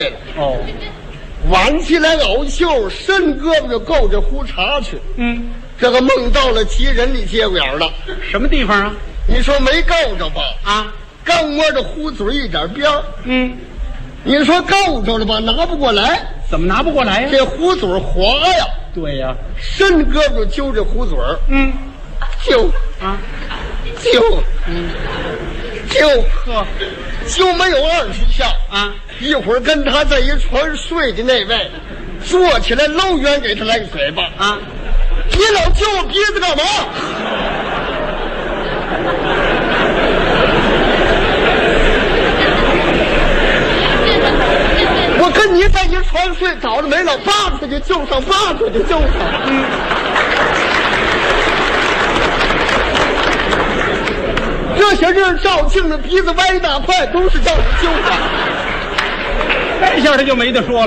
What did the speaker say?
哦， 挽起来袄袖，伸胳膊就够着胡茬去。这个梦到了急人的节骨眼了。 什么地方啊？ 你说没够着吧？ 啊， 刚摸着胡嘴一点边儿。你说够着了吧？拿不过来。 怎么拿不过来呀？ 这胡嘴滑呀。 对呀。 伸胳膊就揪这胡嘴儿。揪啊， 揪，揪， 呵， 揪没有20下啊！ 一会儿跟他在一床睡的那位，坐起来搂远给他来个嘴巴啊！ 你老揪我鼻子干嘛？我跟你在一床睡，倒了霉了，扒出去就上，扒出去就上。这些日照镜子，鼻子歪一大块，都是叫你揪的。 这下他就没得说了。